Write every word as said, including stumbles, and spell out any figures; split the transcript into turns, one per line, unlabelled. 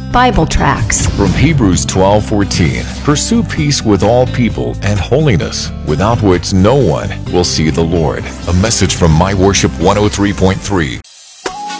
Bible tracts.
From Hebrews twelve fourteen, pursue peace with all people and holiness, without which no one will see the Lord. A message from My Worship one oh three point three.